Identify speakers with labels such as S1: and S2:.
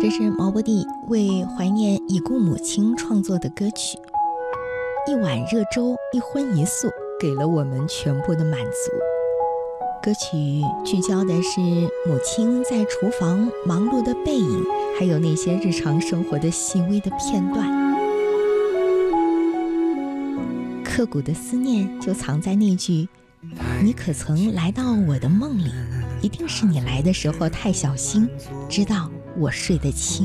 S1: 这是毛不易为怀念已故母亲创作的歌曲。一碗热粥，一荤一素，给了我们全部的满足。歌曲聚焦的是母亲在厨房忙碌的背影，还有那些日常生活的细微的片段。刻骨的思念就藏在那句：你可曾来到我的梦里？一定是你来的时候太小心，知道我睡得轻。